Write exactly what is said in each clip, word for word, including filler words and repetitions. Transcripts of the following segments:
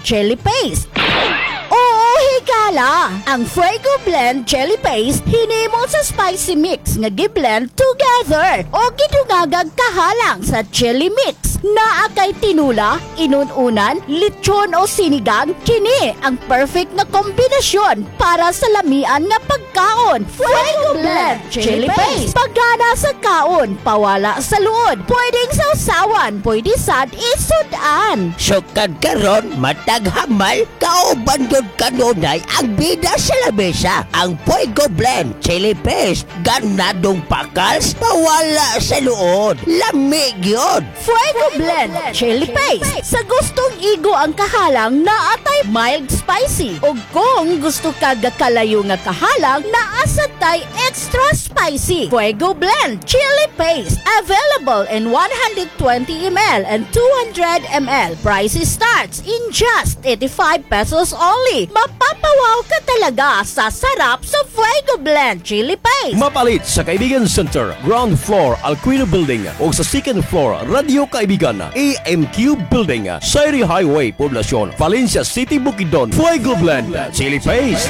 chili paste. Oo, higala! Ang Fuego Blend Chili Paste hinimo sa spicy mix nga gi-blend together o gidungagag kahalang sa chili mix. Naa kay tinula, inununan, lechon o sinigang, kini ang perfect na kombinasyon para sa lamian nga pagkaon. Fuego Blend Chili Paste. Pagana sa kaon, pawala sa luod. Pwedeng sausawan, pwede sad isudan. Sukad karon matag hamal kauban gyud kanunay ang bida sa lamesa. Ang Fuego Blend Chili Paste ganadong pakals pawala sa luod. Lami gyud. Fuego Blend Chili Paste. Sa gustong igo ang kahalang na atay mild spicy. O kung gusto ka gakalayo nga kahalang na asatay extra spicy. Fuego Blend Chili Paste. Available in one hundred twenty milliliters and two hundred milliliters. Price starts in just eighty-five pesos only. Mapapawaw ka talaga sa sarap sa Fuego Blend Chili Paste. Mapalit sa Kaibigan Center, ground floor, Alquino Building o sa second floor, Radio Kaibigan, A M Q Building, Sairi Highway, Poblacion, Valencia City, Bukidnon. Fuego Blend Chili Paste.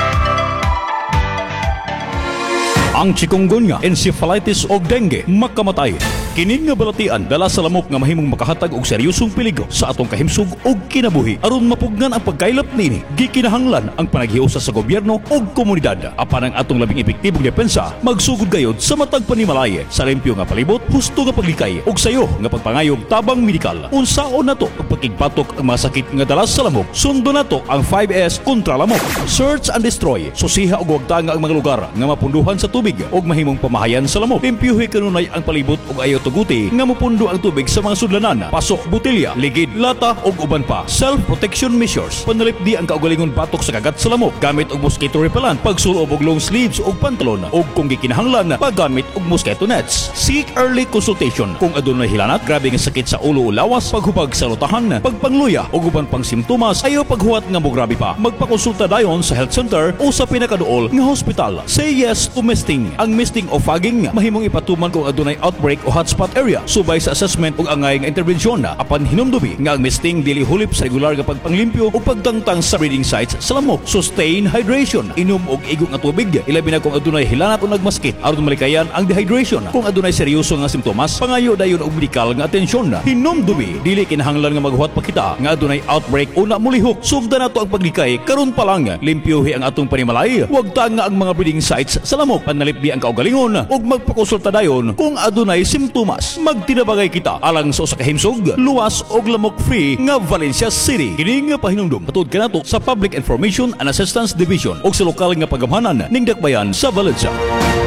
Ang chikungunya, encephalitis o dengue makamatay. Kini nga balatian dala sa lamok nga mahimong makahatag og seryosong peligro sa atong kahimsug ug kinabuhi aron mapugnan ang pagkaylap nini. Gikinahanglan ang panaghiusa sa gobyerno ug komunidad apan ang atong labing epektibong depensa magsugod gayod sa matag panimalay sa limpyo nga palibot, husto nga paglikay ug sayo nga pagpangayog tabang medikal. Unsaon nato ang pagkigpatok ang mga sakit nga dala sa lamok. Sundo nato ang five S kontra lamok. Search and destroy. Susiha ug wagtanga ang mga lugar nga mapunduhan sa tubig ug mahimong pamahayan sa lamok. Limpyuhi kanunay ang palibot ug ayo tuguti nga mupundo ang tubig sa mga sudlanan, pasok, botelya, ligid, lata ug uban pa. Self-protection measures. Panalipdi ang kaugalingon batok sa kagat sa lamok gamit og mosquito repellent, pagsulob og long sleeves ug pantalon ug kung gikinahanglan paggamit og mosquito nets. Seek early consultation kung adunay hilanat, grabe nga sakit sa ulo o lawas, paghubag sa lutahan, pagpangluya ug uban pang simptomas, ayo paghuwat nga mo grabe pa. Magpakonsulta dayon sa health center o sa pinakaduol nga hospital. Say yes to misting. Ang misting o fogging mahimong ipatuman kung adunay outbreak o hotspot area subay sa assessment ug angay nga intervensyon na apan hinumdubi nga ang misting dili hulip sa regular nga pagpanglimpyo o pagtangtang sa breeding sites sa lamok. Sustain hydration. Inom og igong nga tubig ilabi na kung adunay hilanat o nagmaskit aron malikayan ang dehydration. Kung adunay seryoso nga simptomas, pangayo dayon og medikal nga atensyon. Hinumdubi dili kinahanglan nga maghuwat pa kita nga adunay outbreak o na mulihok. Sugda nato ang paglikay karon pa lang. Limpyuhi ang atong panimalay. Huwag tanga ang mga breeding sites sa lamok. Panalipdi ang kaugalingon ug magpakonsulta dayon kung adunay simptomas. Magtinabagay kita alang sa usa ka himsog, luwas og lamok free nga Valencia City. Kini nga pahinumdom patud kanato sa Public Information and Assistance Division o sa lokal nga pagamhanan ning dakbayan sa Valencia.